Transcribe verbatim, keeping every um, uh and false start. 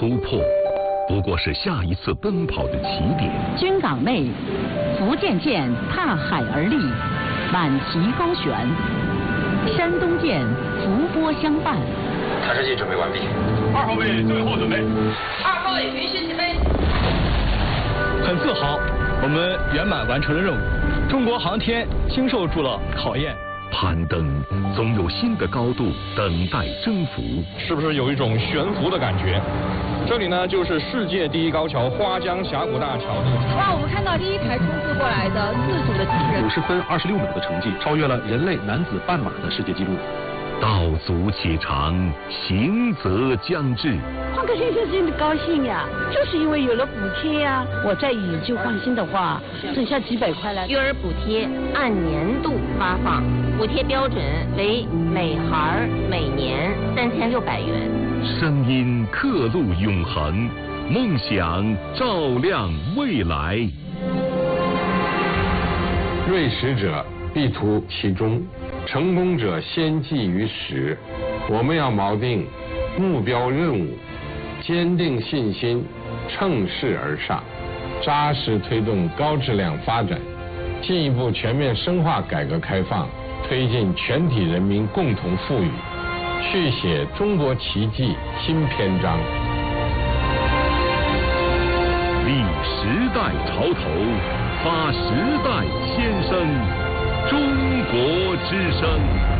突破不过是下一次奔跑的起点。 军港内，福建舰踏海而立，满旗高悬；山东舰伏波相伴。 探视器准备完毕。 二号位最后准备。 二号位允许起飞。 很自豪，我们圆满完成了任务。中国航天经受住了考验。 攀登总有新的高度等待征服， 是不是有一种悬浮的感觉？这里呢，就是世界第一高桥花江峡谷大桥。 哇，我们看到第一台冲刺过来的自主的机器人， 五十分二十六秒的成绩，超越了人类男子半马的世界纪录。 道阻且长，行则将至。 换个先生真的高兴呀，就是因为有了补贴呀。我再以就放心的话，剩下几百块了。 育儿补贴按年度发放，补贴标准为每孩每年三千六百元。 声音刻录永恒，梦想照亮未来。 锐实者必图其中，成功者先记于始。我们要锚定目标任务，坚定信心，乘势而上，扎实推动高质量发展，进一步全面深化改革开放，推进全体人民共同富裕，续写中国奇迹新篇章。 立时代潮头，发时代先声，中国之声。